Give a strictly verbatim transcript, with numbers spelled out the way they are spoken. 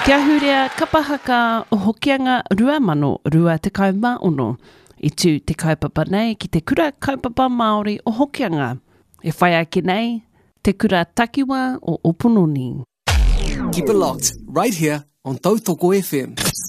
Kia hurea kapahaka o hokianga rua mano rua te kauma ono. I tū te kaupapa nei ki te kura kaupapa Māori o hokianga. E whai ake nei, te kura takiwa o Opunoni. Keep it locked, right here on Tautoko F M.